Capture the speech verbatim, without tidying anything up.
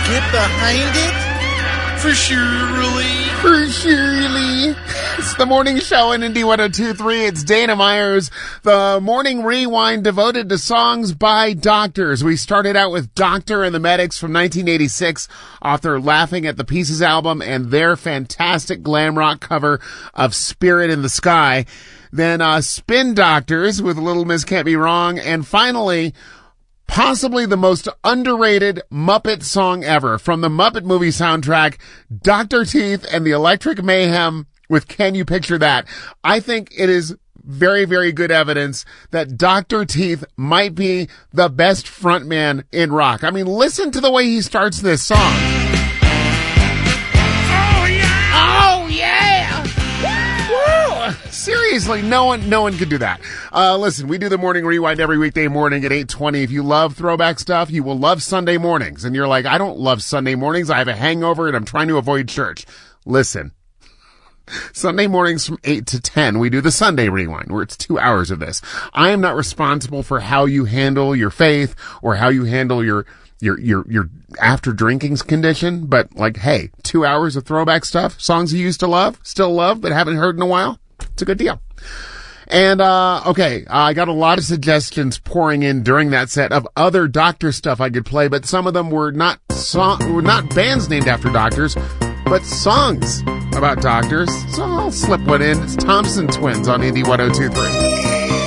get behind it? For surely. For surely. It's the morning show in Indy one oh two point three. It's Dana Myers, the morning rewind devoted to songs by doctors. We started out with Doctor and the Medics from nineteen eighty-six off their Laughing at the Pieces album and their fantastic glam rock cover of Spirit in the Sky. Then uh, Spin Doctors with Little Miss Can't Be Wrong. And finally, possibly the most underrated Muppet song ever from the Muppet movie soundtrack, Doctor Teeth and the Electric Mayhem with Can You Picture That? I think it is very, very good evidence that Doctor Teeth might be the best frontman in rock. I mean, listen to the way he starts this song. Oh, yeah! Oh, yeah! Woo! Seriously, no one, no one could do that. Uh, listen, we do the morning rewind every weekday morning at eight twenty. If you love throwback stuff, you will love Sunday mornings. And you're like, I don't love Sunday mornings. I have a hangover and I'm trying to avoid church. Listen. Sunday mornings from eight to ten, we do the Sunday Rewind, where it's two hours of this. I am not responsible for how you handle your faith or how you handle your, your, your, your after drinking's condition, but like, hey, two hours of throwback stuff, songs you used to love, still love, but haven't heard in a while. It's a good deal. And, uh, okay, uh, I got a lot of suggestions pouring in during that set of other doctor stuff I could play, but some of them were not song, were not bands named after doctors, but songs about doctors. So I'll slip one in. It's Thompson Twins on Indy one oh two point three.